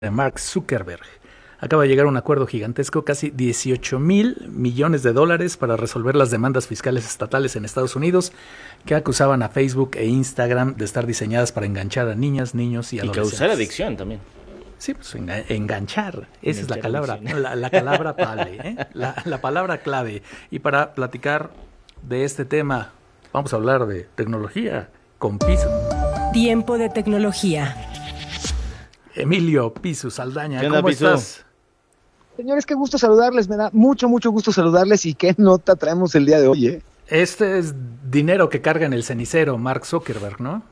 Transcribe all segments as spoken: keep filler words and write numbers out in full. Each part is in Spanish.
de Mark Zuckerberg. Acaba de llegar a un acuerdo gigantesco, casi dieciocho mil millones de dólares para resolver las demandas fiscales estatales en Estados Unidos que acusaban a Facebook e Instagram de estar diseñadas para enganchar a niñas, niños y, y adolescentes. Y causar adicción también. Sí, pues enga- enganchar, esa enganchar es la palabra, adicción. la, la palabra clave, ¿eh? la, la palabra clave. Y para platicar de este tema, vamos a hablar de tecnología con Piso. Tiempo de tecnología. Emilio Piso Saldaña, ¿Qué onda, ¿cómo Piso? estás? Señores, qué gusto saludarles, me da mucho, mucho gusto saludarles y qué nota traemos el día de hoy, ¿eh? Este es dinero que carga en el cenicero Mark Zuckerberg, ¿no?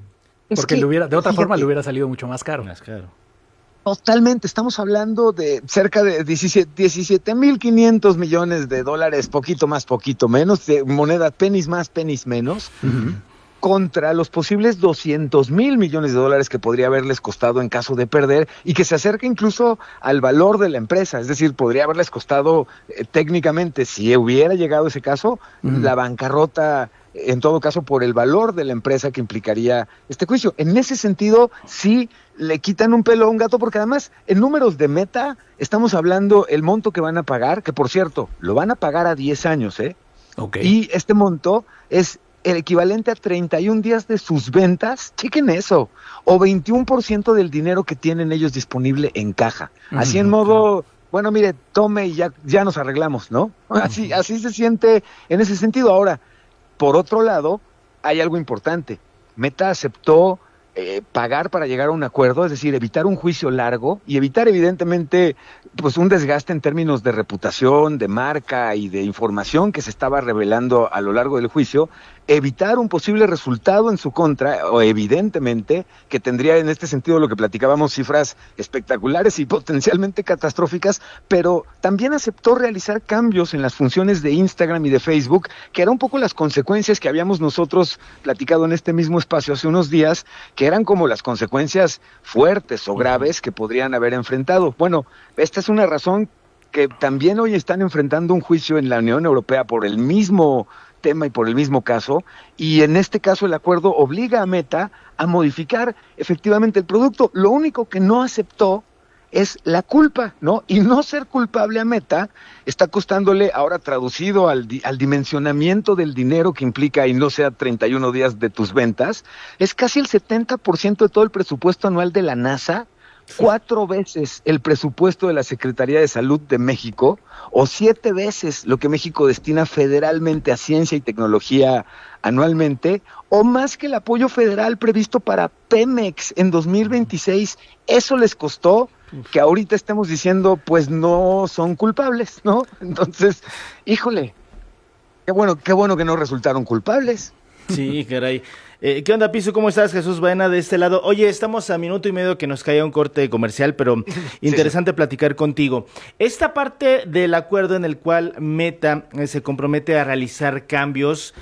Es Porque que, le hubiera, de otra fíjate, forma le hubiera salido mucho más caro. Más caro. Totalmente, estamos hablando de cerca de diecisiete mil quinientos millones de dólares, poquito más, poquito menos, de moneda pennies más, pennies menos, Uh-huh. contra los posibles doscientos mil millones de dólares que podría haberles costado en caso de perder y que se acerca incluso al valor de la empresa. Es decir, podría haberles costado eh, técnicamente, si hubiera llegado ese caso, Mm. la bancarrota, en todo caso, por el valor de la empresa que implicaría este juicio. En ese sentido, sí le quitan un pelo a un gato, porque además, en números de Meta, estamos hablando el monto que van a pagar, que por cierto, lo van a pagar a diez años, ¿eh? Ok. Y este monto es el equivalente a treinta y un días de sus ventas, chequen eso, o veintiuno por ciento del dinero que tienen ellos disponible en caja. Así en Ujú, modo, bueno, mire, tome y ya, ya nos arreglamos, ¿no? Así, así se siente en ese sentido. Ahora, por otro lado, hay algo importante. Meta aceptó eh, pagar para llegar a un acuerdo, es decir, evitar un juicio largo y evitar evidentemente pues un desgaste en términos de reputación, de marca y de información que se estaba revelando a lo largo del juicio, evitar un posible resultado en su contra, o evidentemente que tendría en este sentido lo que platicábamos, cifras espectaculares y potencialmente catastróficas, pero también aceptó realizar cambios en las funciones de Instagram y de Facebook, que eran un poco las consecuencias que habíamos nosotros platicado en este mismo espacio hace unos días, que eran como las consecuencias fuertes o graves que podrían haber enfrentado. Bueno, esta es una razón que también hoy están enfrentando un juicio en la Unión Europea por el mismo tema y por el mismo caso, y en este caso el acuerdo obliga a Meta a modificar efectivamente el producto. Lo único que no aceptó es la culpa, ¿no? Y no ser culpable a Meta está costándole, ahora traducido al, di- al dimensionamiento del dinero que implica y no sea treinta y uno días de tus ventas, es casi el setenta por ciento de todo el presupuesto anual de la NASA, cuatro veces el presupuesto de la Secretaría de Salud de México, o siete veces lo que México destina federalmente a ciencia y tecnología anualmente, o más que el apoyo federal previsto para Pemex en dos mil veintiséis. Eso les costó que ahorita estemos diciendo, pues no son culpables, ¿no? Entonces, híjole, qué bueno, qué bueno que no resultaron culpables. Sí, caray. Eh, ¿Qué onda, Piso? ¿Cómo estás? Jesús Baena de este lado. Oye, estamos a minuto y medio que nos caiga un corte comercial, pero interesante sí, sí. platicar contigo. Esta parte del acuerdo en el cual Meta eh, se compromete a realizar cambios,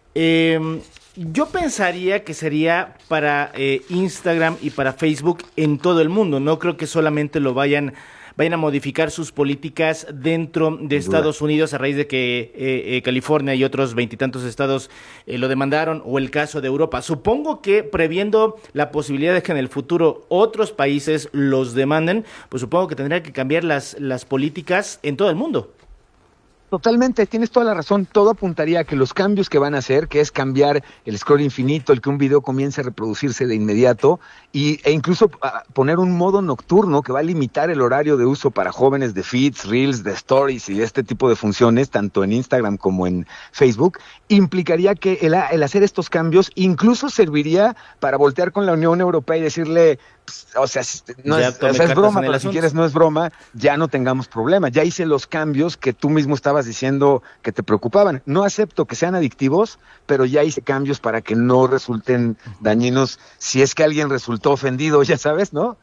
eh, yo pensaría que sería para eh, Instagram y para Facebook en todo el mundo. No creo que solamente lo vayan... vayan a modificar sus políticas dentro de Estados Unidos a raíz de que eh, eh, California y otros veintitantos estados eh, lo demandaron, o el caso de Europa. Supongo que previendo la posibilidad de que en el futuro otros países los demanden, pues supongo que tendría que cambiar las, las políticas en todo el mundo. Totalmente, tienes toda la razón. Todo apuntaría a que los cambios que van a hacer, que es cambiar el scroll infinito, el que un video comience a reproducirse de inmediato, y, e incluso a, poner un modo nocturno que va a limitar el horario de uso para jóvenes de feeds, reels, de stories y este tipo de funciones, tanto en Instagram como en Facebook, implicaría que el, el hacer estos cambios incluso serviría para voltear con la Unión Europea y decirle, pues, o sea, no es, o sea, es broma, pero si quieres no es broma, ya no tengamos problema. Ya hice los cambios que tú mismo estabas diciendo que te preocupaban. No acepto que sean adictivos, pero ya hice cambios para que no resulten dañinos si es que alguien resultó ofendido, ya sabes, ¿no?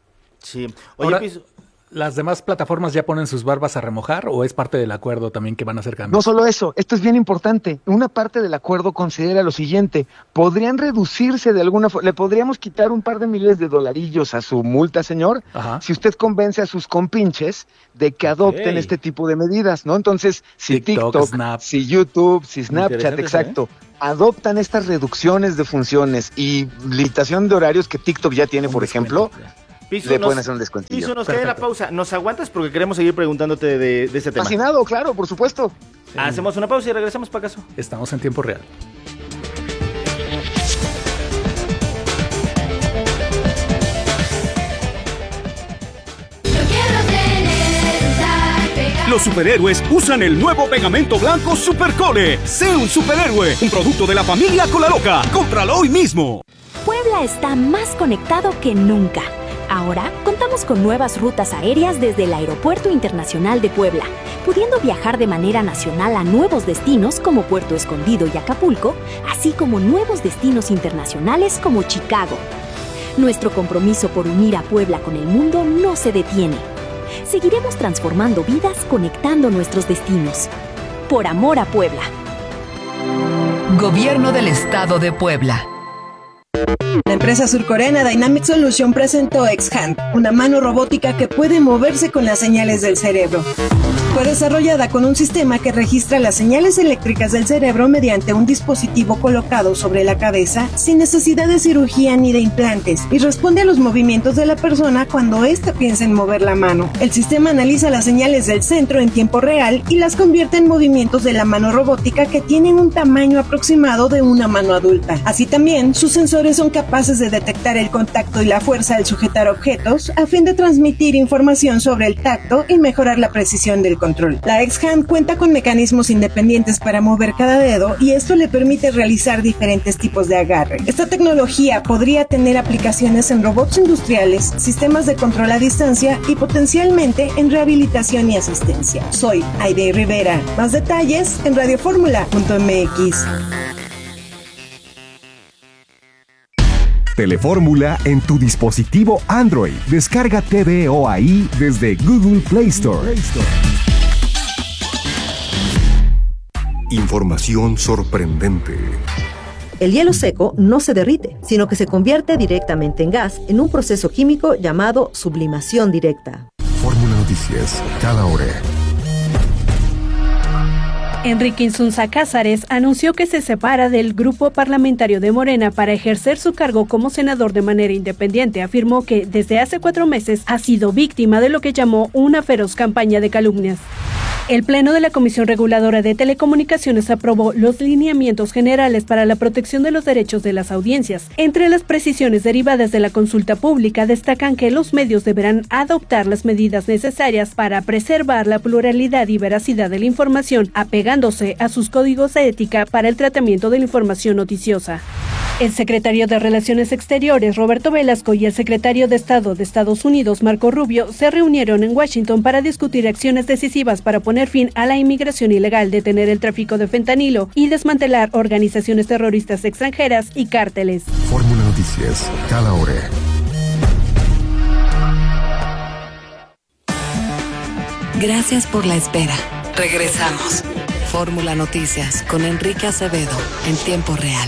Sí. Oye, Ahora, Piso, ¿las demás plataformas ya ponen sus barbas a remojar o es parte del acuerdo también que van a hacer cambios? No solo eso, esto es bien importante. Una parte del acuerdo considera lo siguiente: podrían reducirse de alguna forma, le podríamos quitar un par de miles de dolarillos a su multa, señor, Ajá. si usted convence a sus compinches de que adopten okay. este tipo de medidas, ¿no? Entonces, si TikTok, TikTok Snap. si YouTube, si Snapchat, exacto, ¿eh? adoptan estas reducciones de funciones y limitación de horarios que TikTok ya tiene, por ejemplo, Piso, le nos, pueden hacer un descuentillo. Piso, nos queda la pausa. ¿Nos aguantas? Porque queremos seguir preguntándote de, de este tema. Fascinado, claro, por supuesto. Sí. Hacemos una pausa y regresamos para acaso. Estamos en tiempo real. Los superhéroes usan el nuevo pegamento blanco Supercole. Sé un superhéroe, un producto de la familia Colaloca. Cómpralo hoy mismo. Puebla está más conectado que nunca. Ahora contamos con nuevas rutas aéreas desde el Aeropuerto Internacional de Puebla, pudiendo viajar de manera nacional a nuevos destinos como Puerto Escondido y Acapulco, así como nuevos destinos internacionales como Chicago. Nuestro compromiso por unir a Puebla con el mundo no se detiene. Seguiremos transformando vidas conectando nuestros destinos. Por amor a Puebla. Gobierno del Estado de Puebla. La empresa surcoreana Dynamic Solution presentó X-Hand, una mano robótica que puede moverse con las señales del cerebro. Fue desarrollada con un sistema que registra las señales eléctricas del cerebro mediante un dispositivo colocado sobre la cabeza sin necesidad de cirugía ni de implantes y responde a los movimientos de la persona cuando ésta piensa en mover la mano. El sistema analiza las señales del centro en tiempo real y las convierte en movimientos de la mano robótica que tienen un tamaño aproximado de una mano adulta. Así también, sus sensores son capaces de detectar el contacto y la fuerza al sujetar objetos a fin de transmitir información sobre el tacto y mejorar la precisión del control. La X-Hand cuenta con mecanismos independientes para mover cada dedo y esto le permite realizar diferentes tipos de agarre. Esta tecnología podría tener aplicaciones en robots industriales, sistemas de control a distancia y potencialmente en rehabilitación y asistencia. Soy Aide Rivera. Más detalles en radioformula punto m x. Telefórmula en tu dispositivo Android. Descarga T V O A I desde Google Play Store. Información sorprendente. El hielo seco no se derrite, sino que se convierte directamente en gas en un proceso químico llamado sublimación directa. Fórmula Noticias, cada hora. Enrique Insunza Cázares anunció que se separa del grupo parlamentario de Morena para ejercer su cargo como senador de manera independiente. Afirmó que desde hace cuatro meses ha sido víctima de lo que llamó una feroz campaña de calumnias. El Pleno de la Comisión Reguladora de Telecomunicaciones aprobó los lineamientos generales para la protección de los derechos de las audiencias. Entre las precisiones derivadas de la consulta pública destacan que los medios deberán adoptar las medidas necesarias para preservar la pluralidad y veracidad de la información, apegándose a sus códigos de ética para el tratamiento de la información noticiosa. El secretario de Relaciones Exteriores, Roberto Velasco, y el secretario de Estado de Estados Unidos, Marco Rubio, se reunieron en Washington para discutir acciones decisivas para poner fin a la inmigración ilegal, detener el tráfico de fentanilo y desmantelar organizaciones terroristas extranjeras y cárteles. Fórmula Noticias, cada hora. Gracias por la espera. Regresamos. Fórmula Noticias con Enrique Acevedo en tiempo real.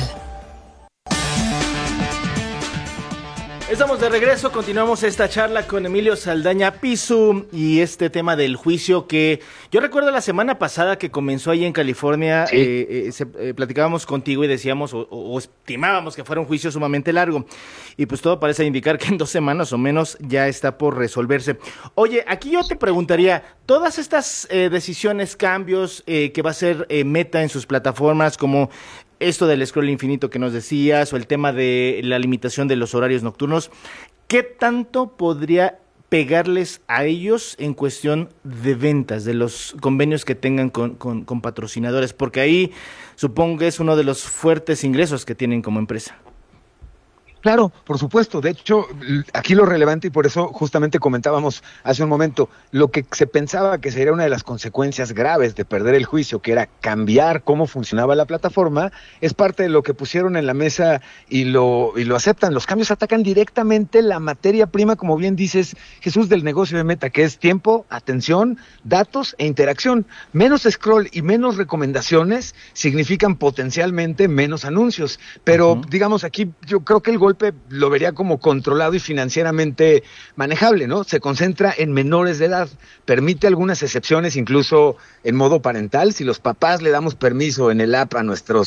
Estamos de regreso, continuamos esta charla con Emilio Saldaña Pisu y este tema del juicio que yo recuerdo la semana pasada que comenzó ahí en California, sí. eh, eh, se, eh, platicábamos contigo y decíamos o, o, o estimábamos que fuera un juicio sumamente largo y pues todo parece indicar que en dos semanas o menos ya está por resolverse. Oye, aquí yo te preguntaría, todas estas eh, decisiones, cambios eh, que va a ser eh, Meta en sus plataformas como esto del scroll infinito que nos decías o el tema de la limitación de los horarios nocturnos, ¿qué tanto podría pegarles a ellos en cuestión de ventas, de los convenios que tengan con, con, con patrocinadores? Porque ahí supongo que es uno de los fuertes ingresos que tienen como empresa. Claro, por supuesto. De hecho, aquí lo relevante, y por eso justamente comentábamos hace un momento, lo que se pensaba que sería una de las consecuencias graves de perder el juicio, que era cambiar cómo funcionaba la plataforma, es parte de lo que pusieron en la mesa y lo, y lo aceptan. Los cambios atacan directamente la materia prima, como bien dices, Jesús, del negocio de Meta, que es tiempo, atención, datos e interacción. Menos scroll y menos recomendaciones significan potencialmente menos anuncios. Pero, uh-huh. digamos, aquí yo creo que el gol lo vería como controlado y financieramente manejable, ¿no? Se concentra en menores de edad, permite algunas excepciones incluso en modo parental, si los papás le damos permiso en el app a nuestros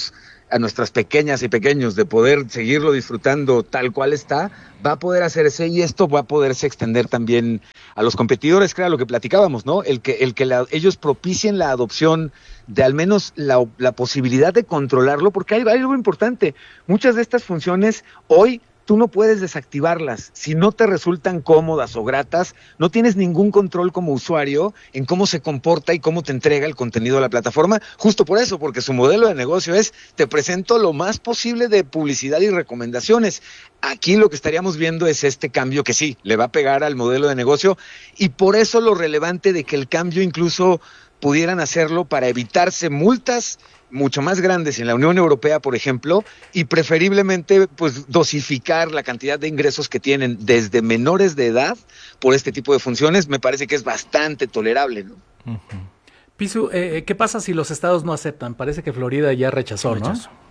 a nuestras pequeñas y pequeños de poder seguirlo disfrutando tal cual está, va a poder hacerse y esto va a poderse extender también a los competidores, que era lo que platicábamos, ¿no? El que, el que la, ellos propicien la adopción de al menos la, la posibilidad de controlarlo, porque hay, hay algo importante, muchas de estas funciones hoy tú no puedes desactivarlas. Si no te resultan cómodas o gratas, no tienes ningún control como usuario en cómo se comporta y cómo te entrega el contenido a la plataforma, justo por eso, porque su modelo de negocio es, te presento lo más posible de publicidad y recomendaciones. Aquí lo que estaríamos viendo es este cambio que sí, le va a pegar al modelo de negocio, y por eso lo relevante de que el cambio incluso pudieran hacerlo para evitarse multas mucho más grandes en la Unión Europea, por ejemplo, y preferiblemente pues dosificar la cantidad de ingresos que tienen desde menores de edad por este tipo de funciones, me parece que es bastante tolerable, ¿no? Uh-huh. Pisu, eh, ¿qué pasa si los estados no aceptan? Parece que Florida ya rechazó, Rechazo. ¿no?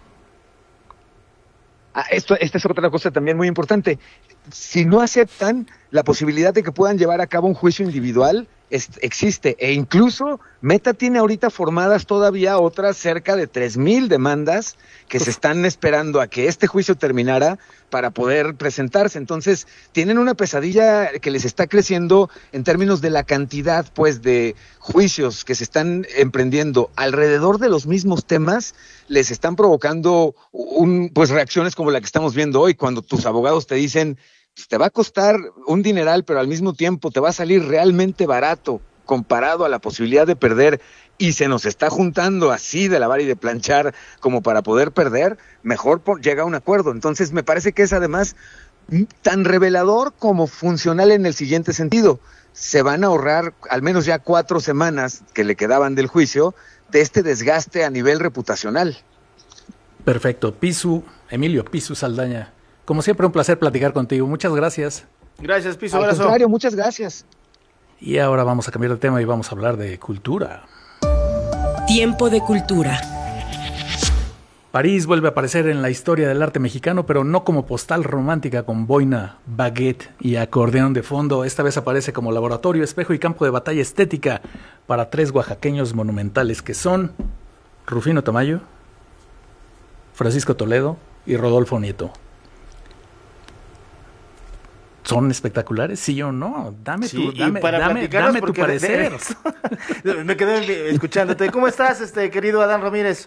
Ah, esto, esta es otra cosa también muy importante. Si no aceptan, la posibilidad de que puedan llevar a cabo un juicio individual es, existe, e incluso Meta tiene ahorita formadas todavía otras cerca de tres mil demandas que Uf. se están esperando a que este juicio terminara para poder presentarse. Entonces, tienen una pesadilla que les está creciendo en términos de la cantidad, pues, de juicios que se están emprendiendo alrededor de los mismos temas, les están provocando un, pues, reacciones como la que estamos viendo hoy, cuando tus abogados te dicen, pues, te va a costar un dineral, pero al mismo tiempo te va a salir realmente barato comparado a la posibilidad de perder, y se nos está juntando así de lavar y de planchar como para poder perder, mejor por, llega a un acuerdo. Entonces me parece que es además tan revelador como funcional en el siguiente sentido. Se van a ahorrar al menos ya cuatro semanas que le quedaban del juicio de este desgaste a nivel reputacional. Perfecto. Pisu, Emilio Pisu Saldaña, como siempre un placer platicar contigo. Muchas gracias. Gracias, Pisu. Al abrazo. contrario, muchas gracias. Y ahora vamos a cambiar de tema y vamos a hablar de cultura. Tiempo de cultura. París vuelve a aparecer en la historia del arte mexicano, pero no como postal romántica con boina, baguette y acordeón de fondo. Esta vez aparece como laboratorio, espejo y campo de batalla estética para tres oaxaqueños monumentales que son Rufino Tamayo, Francisco Toledo y Rodolfo Nieto. ¿Son espectaculares? ¿Sí o no? Dame sí, tu, dame, dame, dame tu parecer. De, me quedé escuchándote. ¿Cómo estás, este querido Adán Ramírez?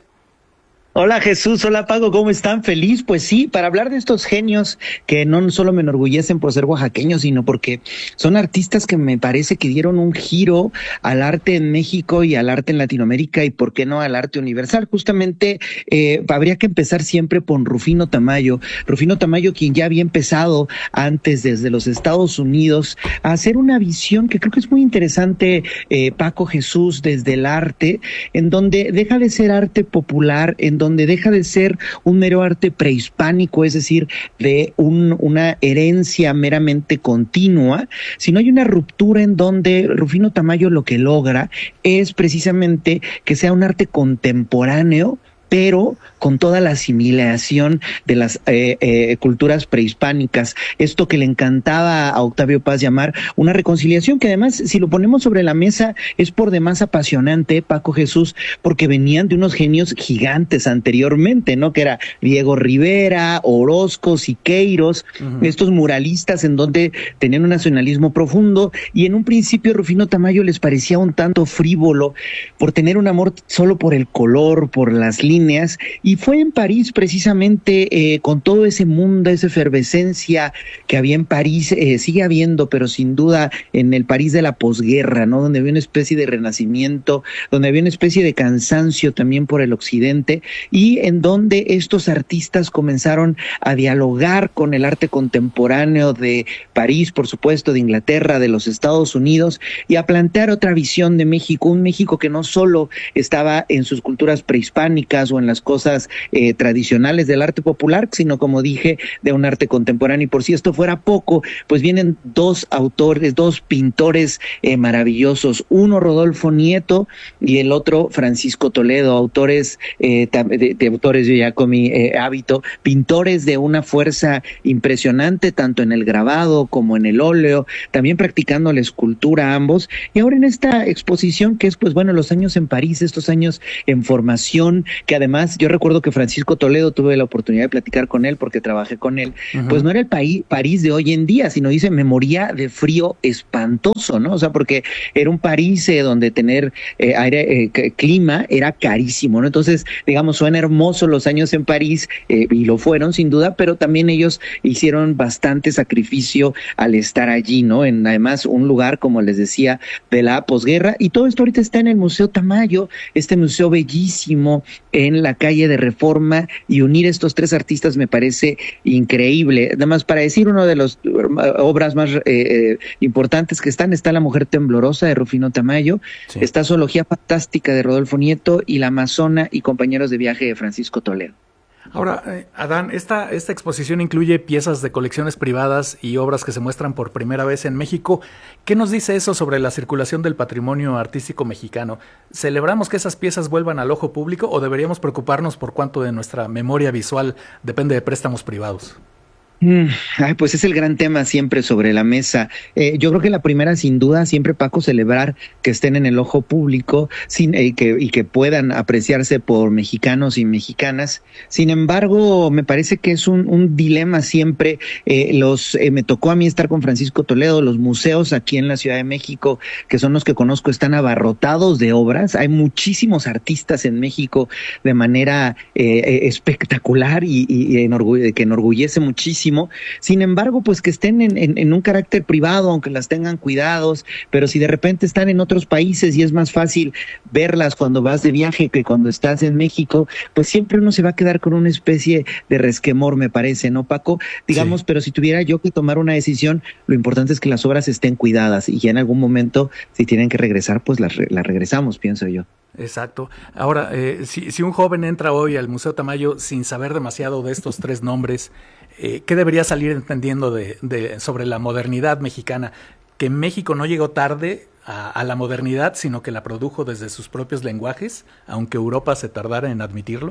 Hola Jesús, hola Paco, ¿cómo están? Feliz, pues sí, para hablar de estos genios que no solo me enorgullecen por ser oaxaqueños, sino porque son artistas que me parece que dieron un giro al arte en México y al arte en Latinoamérica y por qué no al arte universal. Justamente eh, habría que empezar siempre por Rufino Tamayo. Rufino Tamayo, quien ya había empezado antes desde los Estados Unidos a hacer una visión que creo que es muy interesante, eh, Paco, Jesús, desde el arte, en donde deja de ser arte popular, en donde donde deja de ser un mero arte prehispánico, es decir, de un, una herencia meramente continua, sino hay una ruptura en donde Rufino Tamayo lo que logra es precisamente que sea un arte contemporáneo, pero con toda la asimilación de las eh, eh, culturas prehispánicas. Esto que le encantaba a Octavio Paz llamar una reconciliación, que además, si lo ponemos sobre la mesa, es por demás apasionante, Paco, Jesús, porque venían de unos genios gigantes anteriormente, ¿no? Que era Diego Rivera, Orozco, Siqueiros, uh-huh. estos muralistas en donde tenían un nacionalismo profundo, y en un principio Rufino Tamayo les parecía un tanto frívolo por tener un amor solo por el color, por las líneas, y fue en París precisamente eh, con todo ese mundo, esa efervescencia que había en París, eh, sigue habiendo, pero sin duda en el París de la posguerra, ¿no? Donde había una especie de renacimiento, donde había una especie de cansancio también por el occidente, y en donde estos artistas comenzaron a dialogar con el arte contemporáneo de París, por supuesto, de Inglaterra, de los Estados Unidos, y a plantear otra visión de México, un México que no solo estaba en sus culturas prehispánicas o en las cosas eh, tradicionales del arte popular, sino, como dije, de un arte contemporáneo. Y por si esto fuera poco, pues vienen dos autores, dos pintores eh, maravillosos, uno Rodolfo Nieto y el otro Francisco Toledo, autores eh, de, de autores de Giacomi eh, Hábito, pintores de una fuerza impresionante, tanto en el grabado como en el óleo, también practicando la escultura ambos. Y ahora en esta exposición que es, pues bueno, los años en París, estos años en formación, que además yo recuerdo recuerdo que Francisco Toledo, tuve la oportunidad de platicar con él porque trabajé con él, uh-huh. pues no era el país, París de hoy en día, sino dice, me moría de frío espantoso, ¿no? O sea, porque era un París eh, donde tener eh, aire, eh, clima era carísimo, ¿no? Entonces, digamos, suena hermoso los años en París, eh, y lo fueron sin duda, pero también ellos hicieron bastante sacrificio al estar allí, ¿no? En además un lugar, como les decía, de la posguerra, y todo esto ahorita está en el Museo Tamayo, este museo bellísimo en la calle de Reforma, y unir estos tres artistas me parece increíble. Nada más para decir, una de las obras más eh, importantes que están, está La Mujer Temblorosa de Rufino Tamayo, sí. está Zoología Fantástica de Rodolfo Nieto y La Amazona y Compañeros de Viaje de Francisco Toledo. Ahora, eh, Adán, esta, esta exposición incluye piezas de colecciones privadas y obras que se muestran por primera vez en México. ¿Qué nos dice eso sobre la circulación del patrimonio artístico mexicano? ¿Celebramos que esas piezas vuelvan al ojo público o deberíamos preocuparnos por cuánto de nuestra memoria visual depende de préstamos privados? Mm, ay, pues es el gran tema siempre sobre la mesa. Eh, yo creo que la primera, sin duda, siempre, Paco, celebrar que estén en el ojo público sin, eh, que, y que puedan apreciarse por mexicanos y mexicanas. Sin embargo, me parece que es un, un dilema siempre. Eh, los eh, me tocó a mí estar con Francisco Toledo. Los museos aquí en la Ciudad de México, que son los que conozco, están abarrotados de obras. Hay muchísimos artistas en México de manera eh, espectacular y, y enorgulle- que enorgullece muchísimo. Sin embargo, pues que estén en, en, en un carácter privado, aunque las tengan cuidados, pero si de repente están en otros países y es más fácil verlas cuando vas de viaje que cuando estás en México, pues siempre uno se va a quedar con una especie de resquemor, me parece, ¿no, Paco? Digamos, sí. Pero si tuviera yo que tomar una decisión, lo importante es que las obras estén cuidadas y ya en algún momento, si tienen que regresar, pues las, las regresamos, pienso yo. Exacto. Ahora, eh, si, si un joven entra hoy al Museo Tamayo sin saber demasiado de estos tres nombres, eh, ¿qué debería salir entendiendo de, de sobre la modernidad mexicana? Que México no llegó tarde a, a la modernidad, sino que la produjo desde sus propios lenguajes, aunque Europa se tardara en admitirlo.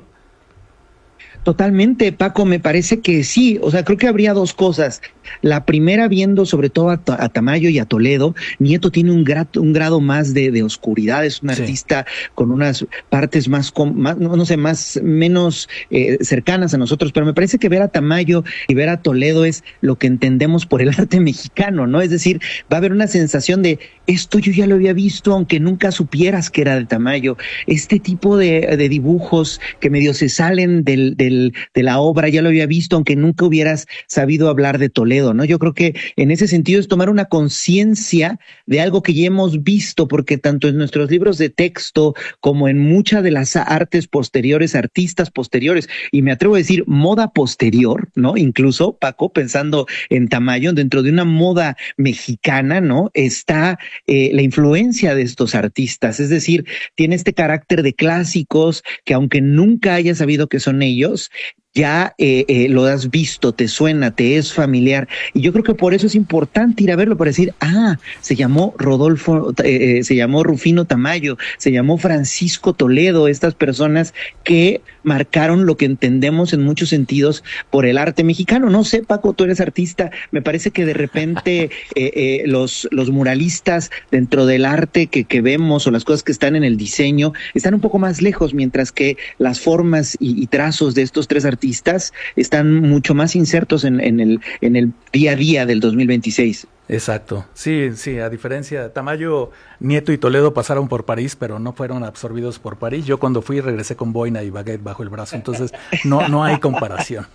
Totalmente, Paco, me parece que sí. O sea, creo que habría dos cosas. La primera, viendo sobre todo a, a Tamayo y a Toledo, Nieto tiene un, gra- un grado más de, de oscuridad, es un sí. artista con unas partes más, más no, no sé, más menos eh, cercanas a nosotros, pero me parece que ver a Tamayo y ver a Toledo es lo que entendemos por el arte mexicano, ¿no? Es decir, va a haber una sensación de, esto yo ya lo había visto, aunque nunca supieras que era de Tamayo. Este tipo de, de dibujos que medio se salen del, del de la obra, ya lo había visto, aunque nunca hubieras sabido hablar de Toledo, ¿no? Yo creo que en ese sentido es tomar una conciencia de algo que ya hemos visto, porque tanto en nuestros libros de texto como en muchas de las artes posteriores, artistas posteriores, y me atrevo a decir moda posterior, ¿no? Incluso, Paco, pensando en Tamayo, dentro de una moda mexicana, ¿no? Está eh, la influencia de estos artistas, es decir, tiene este carácter de clásicos que aunque nunca hayas sabido que son ellos, ya eh, eh, lo has visto, te suena, te es familiar, y yo creo que por eso es importante ir a verlo, para decir, ah, se llamó Rodolfo, eh, se llamó Rufino Tamayo, se llamó Francisco Toledo, estas personas que marcaron lo que entendemos en muchos sentidos por el arte mexicano. No sé, Paco, tú eres artista, me parece que de repente eh, eh, los, los muralistas dentro del arte que, que vemos o las cosas que están en el diseño están un poco más lejos, mientras que las formas y, y trazos de estos tres artistas están mucho más insertos en, en, el, en el día a día del dos mil veintiséis. Exacto, sí, sí, a diferencia, Tamayo, Nieto y Toledo pasaron por París, pero no fueron absorbidos por París. Yo cuando fui regresé con boina y baguette bajo el brazo, entonces no, no hay comparación.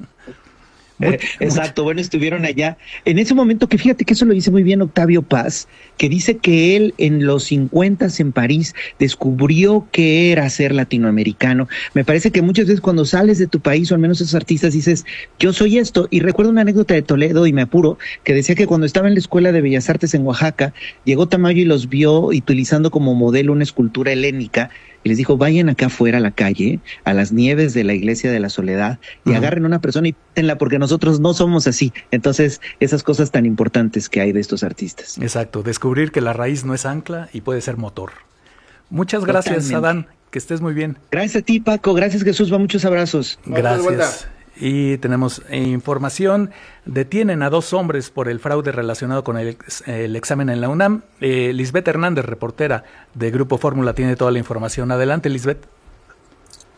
Eh, exacto, bueno, estuvieron allá. En ese momento, que fíjate que eso lo dice muy bien Octavio Paz, que dice que él en los cincuentas en París descubrió qué era ser latinoamericano. Me parece que muchas veces cuando sales de tu país, o al menos esos artistas, dices, yo soy esto. Y recuerdo una anécdota de Toledo, y me apuro, que decía que cuando estaba en la Escuela de Bellas Artes en Oaxaca, llegó Tamayo y los vio utilizando como modelo una escultura helénica, y les dijo, vayan acá afuera a la calle, a las nieves de la Iglesia de la Soledad, y uh-huh. agarren una persona y pítenla, porque nosotros no somos así. Entonces, esas cosas tan importantes que hay de estos artistas. Exacto, descubrir que la raíz no es ancla y puede ser motor. Muchas gracias, Totalmente. Adán, que estés muy bien. Gracias a ti, Paco, gracias, Jesús, va, muchos abrazos. Gracias. Y tenemos información, detienen a dos hombres por el fraude relacionado con el, el examen en la UNAM. Eh, Lisbeth Hernández, reportera de Grupo Fórmula, tiene toda la información. Adelante, Lisbeth.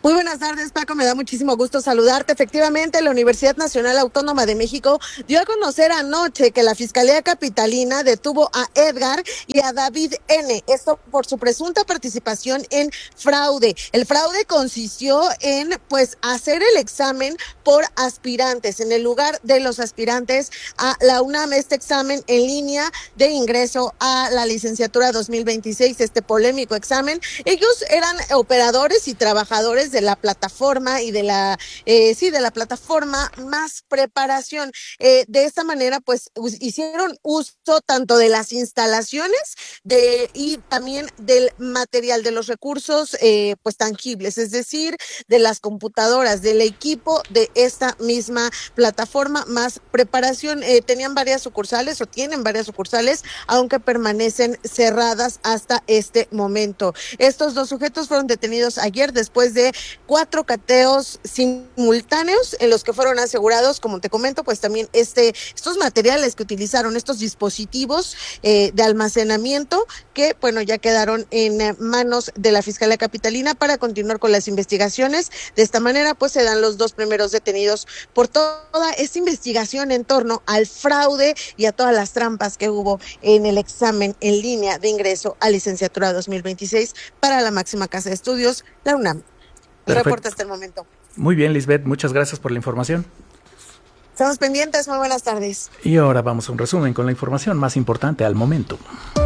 Muy buenas tardes, Paco, me da muchísimo gusto saludarte. Efectivamente, la Universidad Nacional Autónoma de México dio a conocer anoche que la Fiscalía Capitalina detuvo a Edgar y a David N., esto por su presunta participación en fraude. El fraude consistió en, pues, hacer el examen por aspirantes, en el lugar de los aspirantes a la UNAM, este examen en línea de ingreso a la licenciatura dos mil veintiséis, este polémico examen. Ellos eran operadores y trabajadores de la plataforma y de la, eh, sí, de la plataforma Más Preparación. Eh, de esta manera, pues, hicieron uso tanto de las instalaciones de, y también del material, de los recursos, eh, pues, tangibles, es decir, de las computadoras, del equipo de esta misma plataforma Más Preparación. Eh, tenían varias sucursales o tienen varias sucursales, aunque permanecen cerradas hasta este momento. Estos dos sujetos fueron detenidos ayer después de cuatro cateos simultáneos en los que fueron asegurados, como te comento, pues también este, estos materiales que utilizaron, estos dispositivos eh, de almacenamiento que, bueno, ya quedaron en eh, manos de la Fiscalía Capitalina para continuar con las investigaciones. De esta manera, pues se dan los dos primeros detenidos por toda esta investigación en torno al fraude y a todas las trampas que hubo en el examen en línea de ingreso a licenciatura dos mil veintiséis para la máxima casa de estudios, la UNAM. El reporte hasta el momento. Muy bien, Lisbeth, muchas gracias por la información. Estamos pendientes, muy buenas tardes. Y ahora vamos a un resumen con la información más importante al momento.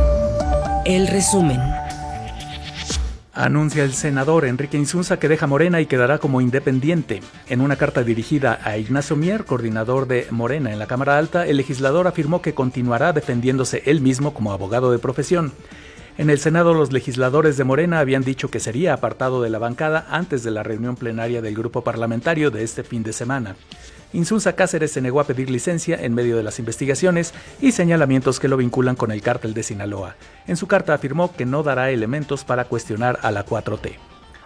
El resumen. Anuncia el senador Enrique Insunza que deja Morena y quedará como independiente. En una carta dirigida a Ignacio Mier, coordinador de Morena en la Cámara Alta, el legislador afirmó que continuará defendiéndose él mismo como abogado de profesión. En el Senado, los legisladores de Morena habían dicho que sería apartado de la bancada antes de la reunión plenaria del grupo parlamentario de este fin de semana. Insunza Cáceres se negó a pedir licencia en medio de las investigaciones y señalamientos que lo vinculan con el cártel de Sinaloa. En su carta afirmó que no dará elementos para cuestionar a la cuatro T.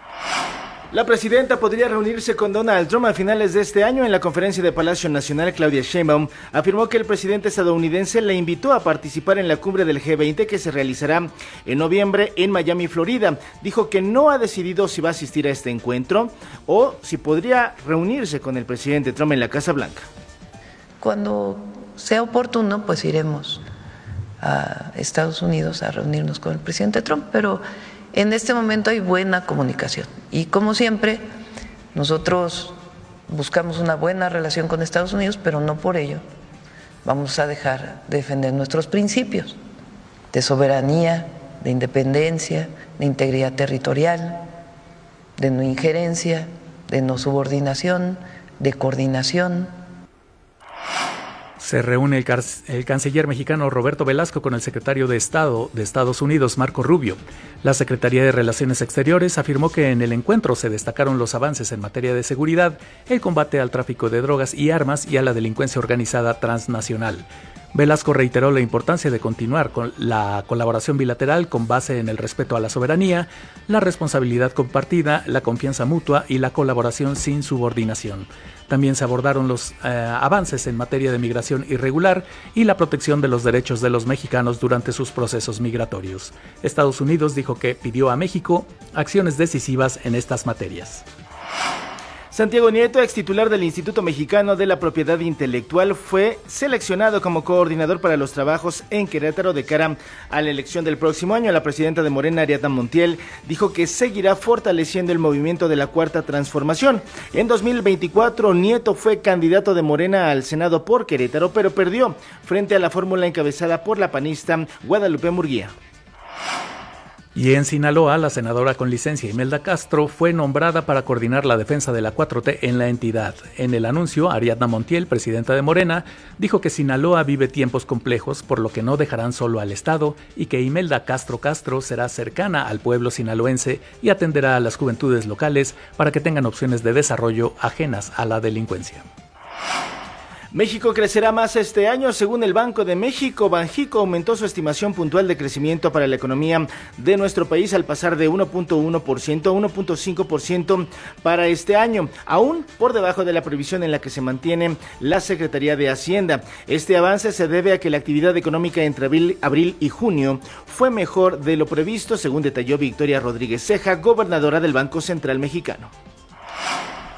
La presidenta podría reunirse con Donald Trump a finales de este año. En la conferencia de Palacio Nacional, Claudia Sheinbaum afirmó que el presidente estadounidense le invitó a participar en la cumbre del G veinte que se realizará en noviembre en Miami, Florida. Dijo que no ha decidido si va a asistir a este encuentro o si podría reunirse con el presidente Trump en la Casa Blanca. Cuando sea oportuno, pues iremos a Estados Unidos a reunirnos con el presidente Trump, pero en este momento hay buena comunicación y, como siempre, nosotros buscamos una buena relación con Estados Unidos, pero no por ello vamos a dejar de defender nuestros principios de soberanía, de independencia, de integridad territorial, de no injerencia, de no subordinación, de coordinación. Se reúne el, el canciller mexicano Roberto Velasco con el secretario de Estado de Estados Unidos, Marco Rubio. La Secretaría de Relaciones Exteriores afirmó que en el encuentro se destacaron los avances en materia de seguridad, el combate al tráfico de drogas y armas y a la delincuencia organizada transnacional. Velasco reiteró la importancia de continuar con la colaboración bilateral con base en el respeto a la soberanía, la responsabilidad compartida, la confianza mutua y la colaboración sin subordinación. También se abordaron los eh, avances en materia de migración irregular y la protección de los derechos de los mexicanos durante sus procesos migratorios. Estados Unidos dijo que pidió a México acciones decisivas en estas materias. Santiago Nieto, ex titular del Instituto Mexicano de la Propiedad Intelectual, fue seleccionado como coordinador para los trabajos en Querétaro de cara a la elección del próximo año. La presidenta de Morena, Ariadna Montiel, dijo que seguirá fortaleciendo el movimiento de la Cuarta Transformación. En dos mil veinticuatro, Nieto fue candidato de Morena al Senado por Querétaro, pero perdió frente a la fórmula encabezada por la panista Guadalupe Murguía. Y en Sinaloa, la senadora con licencia Imelda Castro fue nombrada para coordinar la defensa de la cuatro T en la entidad. En el anuncio, Ariadna Montiel, presidenta de Morena, dijo que Sinaloa vive tiempos complejos, por lo que no dejarán solo al Estado y que Imelda Castro Castro será cercana al pueblo sinaloense y atenderá a las juventudes locales para que tengan opciones de desarrollo ajenas a la delincuencia. México crecerá más este año. Según el Banco de México, Banjico aumentó su estimación puntual de crecimiento para la economía de nuestro país al pasar de uno punto uno por ciento a uno punto cinco por ciento para este año, aún por debajo de la previsión en la que se mantiene la Secretaría de Hacienda. Este avance se debe a que la actividad económica entre abril, abril y junio fue mejor de lo previsto, según detalló Victoria Rodríguez Ceja, gobernadora del Banco Central Mexicano.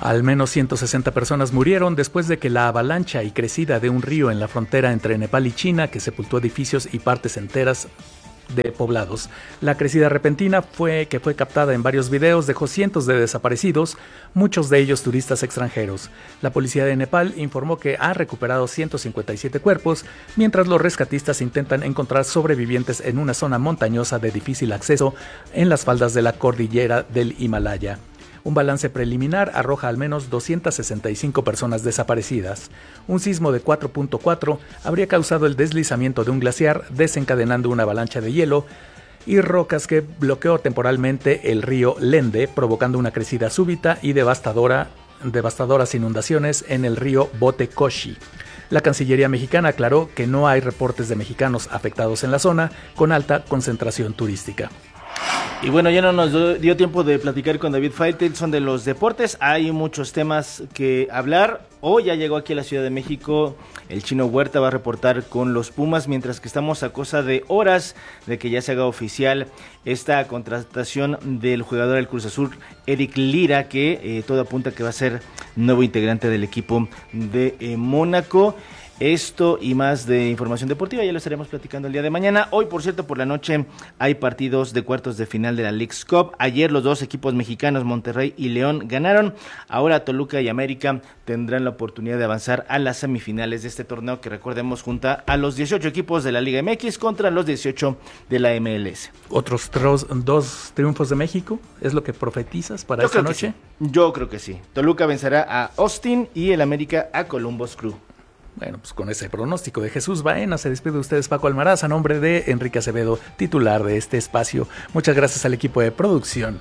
Al menos ciento sesenta personas murieron después de que la avalancha y crecida de un río en la frontera entre Nepal y China, que sepultó edificios y partes enteras de poblados. La crecida repentina fue que fue captada en varios videos dejó cientos de desaparecidos, muchos de ellos turistas extranjeros. La policía de Nepal informó que ha recuperado ciento cincuenta y siete cuerpos, mientras los rescatistas intentan encontrar sobrevivientes en una zona montañosa de difícil acceso en las faldas de la cordillera del Himalaya. Un balance preliminar arroja al menos doscientas sesenta y cinco personas desaparecidas. Un sismo de cuatro punto cuatro habría causado el deslizamiento de un glaciar, desencadenando una avalancha de hielo y rocas que bloqueó temporalmente el río Lende, provocando una crecida súbita y devastadora, devastadoras inundaciones en el río Botecoshi. La Cancillería mexicana aclaró que no hay reportes de mexicanos afectados en la zona con alta concentración turística. Y bueno, ya no nos dio tiempo de platicar con David Faitelson de los deportes. Hay muchos temas que hablar. Hoy ya llegó aquí a la Ciudad de México el Chino Huerta, va a reportar con los Pumas, mientras que estamos a cosa de horas de que ya se haga oficial esta contratación del jugador del Cruz Azul, Eric Lira, que eh, todo apunta que va a ser nuevo integrante del equipo de eh, Mónaco. Esto y más de información deportiva ya lo estaremos platicando el día de mañana. Hoy, por cierto, por la noche hay partidos de cuartos de final de la Leagues Cup. Ayer los dos equipos mexicanos, Monterrey y León, ganaron. Ahora Toluca y América tendrán la oportunidad de avanzar a las semifinales de este torneo que, recordemos, junta a los dieciocho equipos de la Liga M X contra los dieciocho de la M L S. ¿Otros tros, dos triunfos de México? ¿Es lo que profetizas para Yo esta creo noche? Que sí. Yo creo que sí. Toluca vencerá a Austin y el América a Columbus Crew. Bueno, pues con ese pronóstico de Jesús Baena se despide de ustedes Paco Almaraz a nombre de Enrique Acevedo, titular de este espacio. Muchas gracias al equipo de producción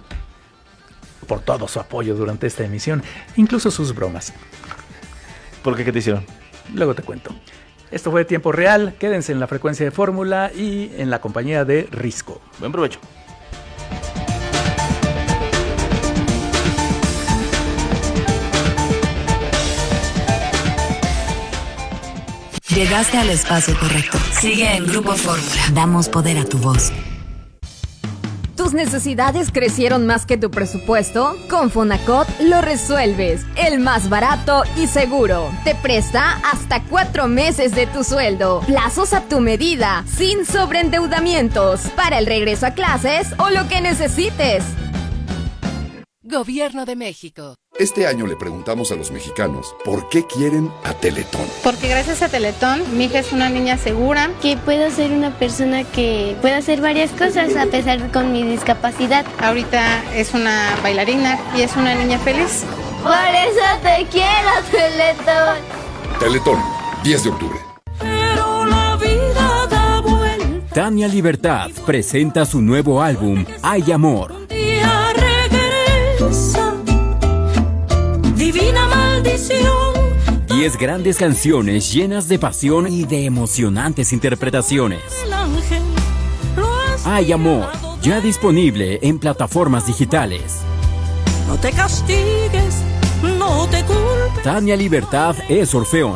por todo su apoyo durante esta emisión, incluso sus bromas. ¿Por qué? ¿Qué te hicieron? Luego te cuento. Esto fue Tiempo Real, quédense en la frecuencia de Fórmula y en la compañía de Risco. Buen provecho. Llegaste al espacio correcto. Sigue en Grupo Fórmula. Damos poder a tu voz. ¿Tus necesidades crecieron más que tu presupuesto? Con Fonacot lo resuelves. El más barato y seguro. Te presta hasta cuatro meses de tu sueldo. Plazos a tu medida, sin sobreendeudamientos. Para el regreso a clases o lo que necesites. Gobierno de México. Este año le preguntamos a los mexicanos por qué quieren a Teletón. Porque gracias a Teletón, mi hija es una niña segura. Que puedo ser una persona que pueda hacer varias cosas a pesar de con mi discapacidad. Ahorita es una bailarina y es una niña feliz. Por eso te quiero, Teletón. Teletón, diez de octubre. Pero la vida da vuelta. Tania Libertad presenta su nuevo álbum, Hay Amor. Divina maldición. Diez grandes canciones llenas de pasión y de emocionantes interpretaciones. Hay Amor, ya disponible en plataformas digitales. No te castigues, no te culpes. Tania Libertad es Orfeón.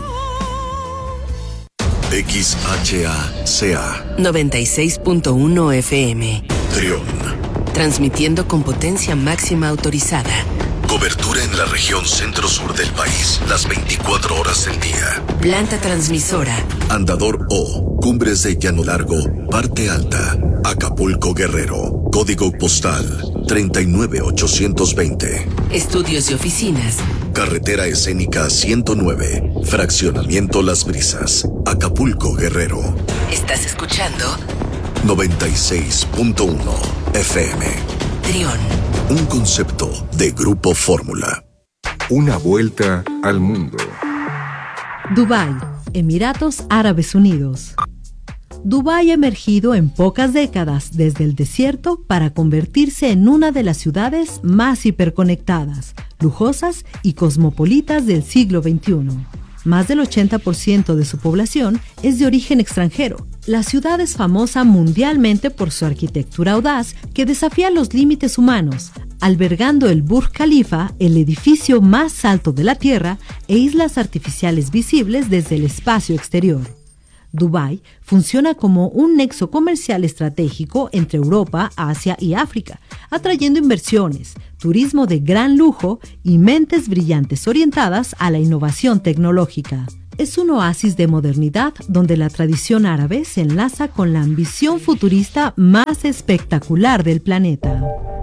X H A C A noventa y seis punto uno F M. Trión. Transmitiendo con potencia máxima autorizada. Cobertura en la región centro-sur del país, las veinticuatro horas del día. Planta transmisora. Andador O, Cumbres de Llano Largo, Parte Alta, Acapulco, Guerrero. Código postal treinta y nueve ochocientos veinte. Estudios y oficinas. Carretera escénica ciento nueve, Fraccionamiento Las Brisas, Acapulco, Guerrero. ¿Estás escuchando? noventa y seis punto uno F M. Trión. Un concepto de Grupo Fórmula. Una vuelta al mundo. Dubái, Emiratos Árabes Unidos. Dubái ha emergido en pocas décadas desde el desierto para convertirse en una de las ciudades más hiperconectadas, lujosas y cosmopolitas del siglo veintiuno. Más del ochenta por ciento de su población es de origen extranjero. La ciudad es famosa mundialmente por su arquitectura audaz que desafía los límites humanos, albergando el Burj Khalifa, el edificio más alto de la Tierra, e islas artificiales visibles desde el espacio exterior. Dubái funciona como un nexo comercial estratégico entre Europa, Asia y África, atrayendo inversiones, turismo de gran lujo y mentes brillantes orientadas a la innovación tecnológica. Es un oasis de modernidad donde la tradición árabe se enlaza con la ambición futurista más espectacular del planeta.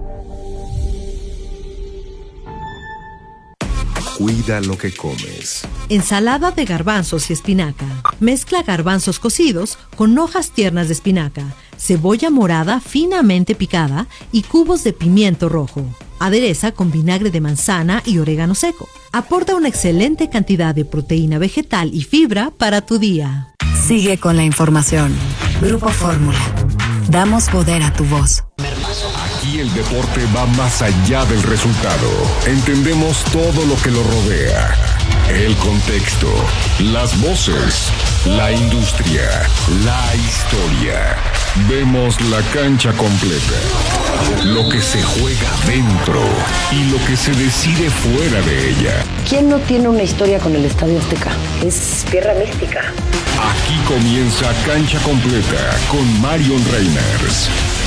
Cuida lo que comes. Ensalada de garbanzos y espinaca. Mezcla garbanzos cocidos con hojas tiernas de espinaca, cebolla morada finamente picada y cubos de pimiento rojo. Adereza con vinagre de manzana y orégano seco. Aporta una excelente cantidad de proteína vegetal y fibra para tu día. Sigue con la información. Grupo Fórmula. Damos poder a tu voz. Aquí el deporte va más allá del resultado. Entendemos todo lo que lo rodea. El contexto, las voces, la industria, la historia. Vemos la cancha completa. Lo que se juega dentro y lo que se decide fuera de ella. ¿Quién no tiene una historia con el Estadio Azteca? Es tierra mística. Aquí comienza Cancha Completa con Marion Reimers.